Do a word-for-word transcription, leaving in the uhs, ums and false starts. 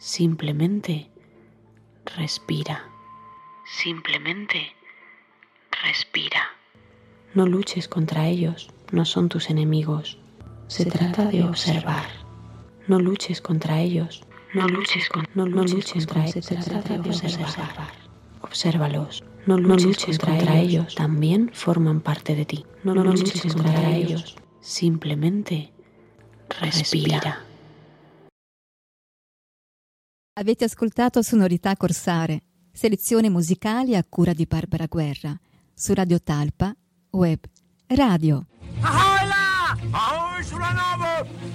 Simplemente respira. Simplemente respira. No luches contra ellos, no son tus enemigos. Se trata de observar. No luches contra ellos, no luches, con, no luches contra ellos, se trata de observar. Obsérvalos. No luches, no luches contra, contra ellos. ellos, también forman parte de ti. No, no luches contra, contra ellos, simplemente respira. Avete ascoltato Sonorità Corsare, selezioni musicali a cura di Barbara Guerra, su Radio Talpa, Web Radio. Ahoy là! Ahoy sulla Novo!